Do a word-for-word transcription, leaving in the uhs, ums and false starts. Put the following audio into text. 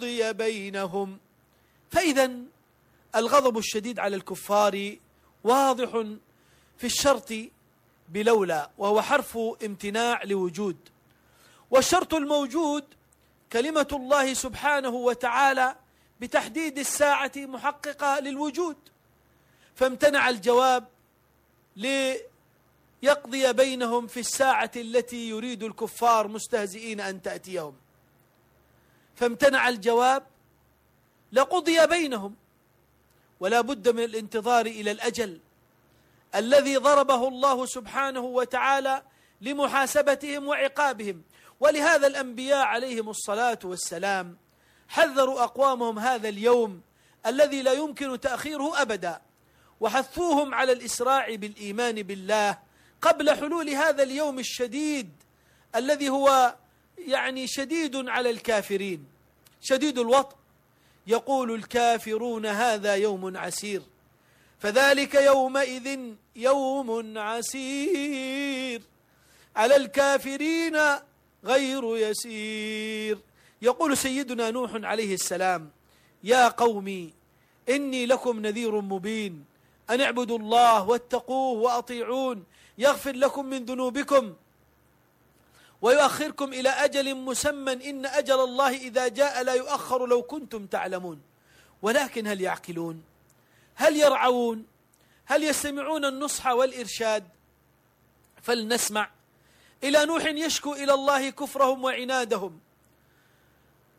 لقضي بينهم. فإذا الغضب الشديد على الكفار واضح في الشرط بلولا، وهو حرف امتناع لوجود، والشرط الموجود كلمة الله سبحانه وتعالى بتحديد الساعة محققة للوجود، فامتنع الجواب ليقضي بينهم في الساعة التي يريد الكفار مستهزئين أن تأتيهم، فامتنع الجواب لقضي بينهم، ولا بد من الانتظار إلى الأجل الذي ضربه الله سبحانه وتعالى لمحاسبتهم وعقابهم. ولهذا الأنبياء عليهم الصلاة والسلام حذروا أقوامهم هذا اليوم الذي لا يمكن تأخيره أبدا، وحثوهم على الإسراع بالإيمان بالله قبل حلول هذا اليوم الشديد الذي هو يعني شديد على الكافرين، شديد الوطء. يقول الكافرون هذا يوم عسير، فذلك يومئذ يوم عسير على الكافرين غير يسير. يقول سيدنا نوح عليه السلام: يا قومي إني لكم نذير مبين أن اعبدوا الله واتقوه وأطيعون يغفر لكم من ذنوبكم ويؤخركم إلى أجل مسمى إن أجل الله إذا جاء لا يؤخر لو كنتم تعلمون. ولكن هل يعقلون؟ هل يرعون؟ هل يستمعون النصح والإرشاد؟ فلنسمع إلى نوح يشكو إلى الله كفرهم وعنادهم